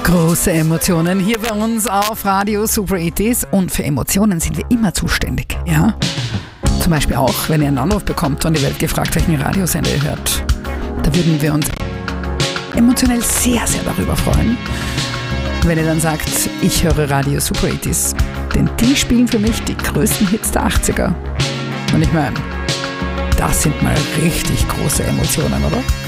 Große Emotionen hier bei uns auf Radio Super 80s und für Emotionen sind wir immer zuständig, ja? Zum Beispiel auch, wenn ihr einen Anruf bekommt und die Welt gefragt, welchen Radiosender ihr hört. Da würden wir uns emotionell sehr, sehr darüber freuen, wenn ihr dann sagt, ich höre Radio Super 80s. Denn die spielen für mich die größten Hits der 80er. Und ich meine, das sind mal richtig große Emotionen, oder?